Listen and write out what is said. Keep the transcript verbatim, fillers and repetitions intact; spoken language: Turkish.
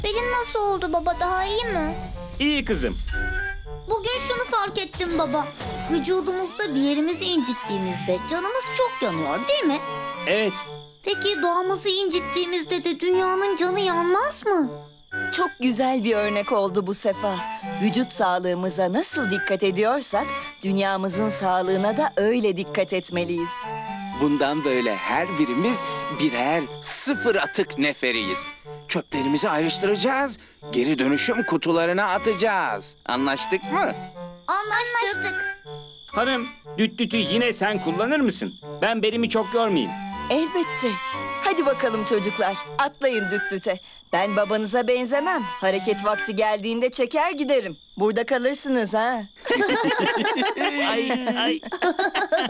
Pelin nasıl oldu baba, daha iyi mi? İyi kızım. Bugün şunu fark ettim baba. Vücudumuzda bir yerimizi incittiğimizde canımız çok yanıyor değil mi? Evet. Peki doğamızı incittiğimizde de dünyanın canı yanmaz mı? Çok güzel bir örnek oldu bu Sefa. Vücut sağlığımıza nasıl dikkat ediyorsak, dünyamızın sağlığına da öyle dikkat etmeliyiz. Bundan böyle her birimiz birer sıfır atık neferiyiz. Çöplerimizi ayrıştıracağız, geri dönüşüm kutularına atacağız. Anlaştık mı? Anlaştık. Hanım, düt dütü yine sen kullanır mısın? Ben belimi çok yormayayım. Elbette. Hadi bakalım çocuklar, atlayın düt düte. Ben babanıza benzemem. Hareket vakti geldiğinde çeker giderim. Burada kalırsınız ha. Ay ay.